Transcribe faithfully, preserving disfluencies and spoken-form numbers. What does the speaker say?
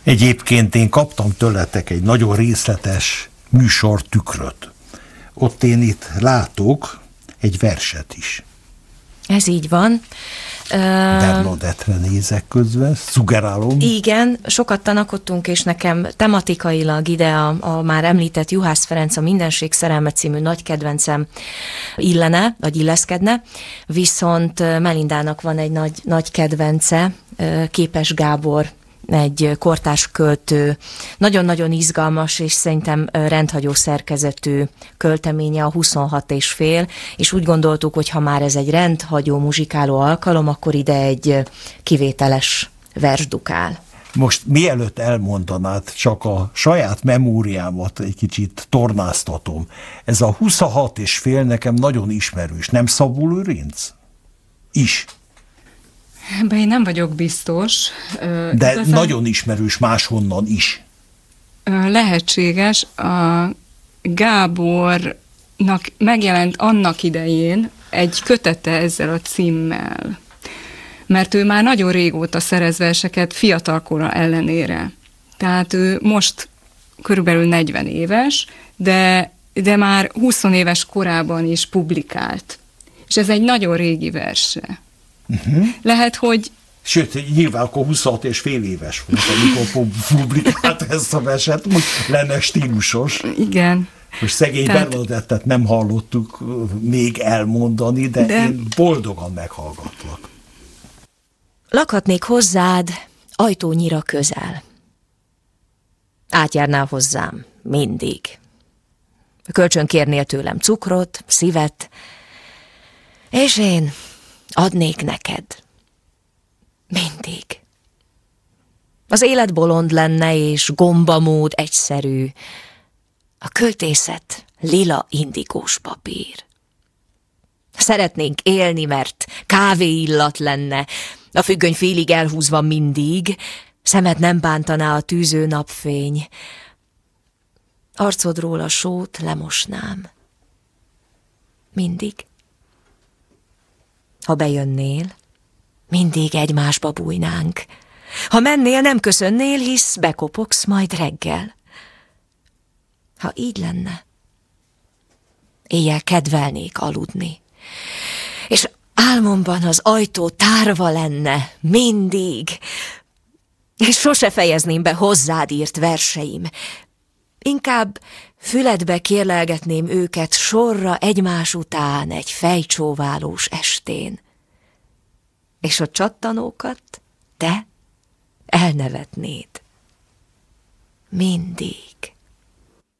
Egyébként én kaptam tőletek egy nagyon részletes műsortükröt. Ott én itt látok egy verset is. Ez így van. Bernadettre nézek közben, szugerálom. Igen, sokat tanakodtunk, és nekem tematikailag ide a, a már említett Juhász Ferenc a Mindenség szerelme című nagy kedvencem illene, vagy illeszkedne, viszont Melindának van egy nagy, nagy kedvence, Képes Gábor, egy kortárs költő, nagyon-nagyon izgalmas, és szerintem rendhagyó szerkezetű költeménye, a huszonhat és fél, és úgy gondoltuk, hogy ha már ez egy rendhagyó muzsikáló alkalom, akkor ide egy kivételes vers dukál. Most mielőtt elmondanád, csak a saját memóriámat egy kicsit tornáztatom. Ez a huszonhat és fél nekem nagyon ismerős, nem Szabó Lőrinc? Is. Ebben én nem vagyok biztos. De igazán nagyon ismerős máshonnan is. Lehetséges. A Gábornak megjelent annak idején egy kötete ezzel a címmel, mert ő már nagyon régóta szerez verseket fiatalkora ellenére. Tehát ő most körülbelül negyven éves, de, de már húsz éves korában is publikált. És ez egy nagyon régi verse. Uh-huh. Lehet, hogy... Sőt, nyilván akkor huszonhat és fél éves volt, amikor publikált ezt a verset, most lenne stílusos. Igen. Most szegény Tehát... Bernadettet nem hallottuk még elmondani, de, de én boldogan meghallgatlak. Lakhatnék hozzád ajtónyira közel. Átjárnál hozzám mindig. Kölcsön kérnél tőlem cukrot, szívet, és én adnék neked. Mindig. Az élet bolond lenne, és gombamód egyszerű. A költészet lila indigós papír. Szeretnénk élni, mert kávé illat lenne, a függöny félig elhúzva mindig, szemed nem bántaná a tűző napfény. Arcodról a sót lemosnám. Mindig. Ha bejönnél, mindig egymásba bújnánk. Ha mennél, nem köszönnél, hisz bekopogsz majd reggel. Ha így lenne, éjjel kedvelnék aludni, és álmomban az ajtó tárva lenne, mindig, és sose fejezném be hozzád írt verseim. Inkább füledbe kérlelgetném őket sorra egymás után egy fejcsóválós estén. És a csattanókat te elnevetnéd. Mindig.